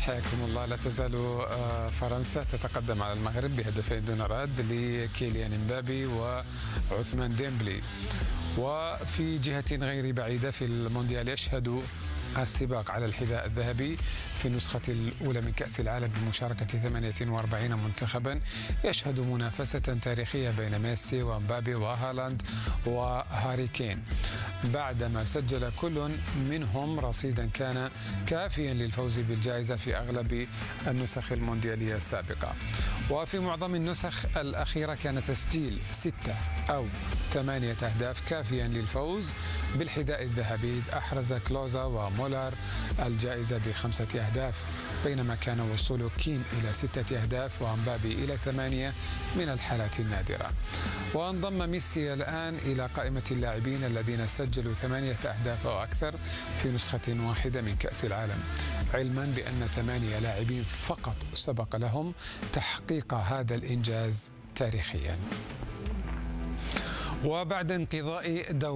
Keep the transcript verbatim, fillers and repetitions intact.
حياكم الله. لا تزال آه، فرنسا تتقدم على المغرب بهدفين دون رد لكيليان امبابي وعثمان ديمبلي. وفي جهة غير بعيدة في المونديال يشهد السباق على الحذاء الذهبي في النسخة الأولى من كأس العالم بمشاركة ثمانية وأربعين منتخبا، يشهد منافسة تاريخية بين ميسي ومبابي وهالاند وهاري كين، بعدما سجل كل منهم رصيدا كان كافيا للفوز بالجائزة في أغلب النسخ المونديالية السابقة. وفي معظم النسخ الأخيرة كان تسجيل ستة أو ثمانية أهداف كافيا للفوز بالحذاء الذهبي. أحرز كلوزا ومولر الجائزة بخمسة أهداف، بينما كان وصول كين إلى ستة أهداف ومبابي إلى ثمانية من الحالات النادرة. وانضم ميسي الآن إلى قائمة اللاعبين الذين سجلوا ثمانية أهداف أو أكثر في نسخة واحدة من كأس العالم، علما بأن ثمانية لاعبين فقط سبق لهم تحقيق هذا الإنجاز تاريخيا. وبعد انقضاء دور